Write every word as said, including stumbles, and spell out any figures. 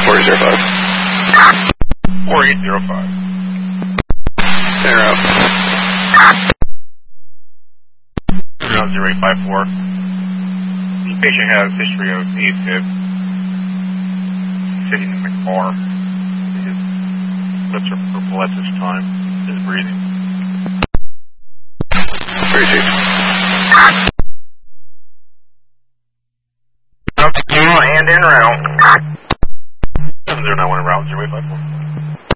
four zero five. four eight zero five. Center out. zero eight five four. The patient has history of AFib. Sitting in the car. His lips are purple at this time. His breathing. thirty-six. And in route. seven zero nine one route zero eight five four.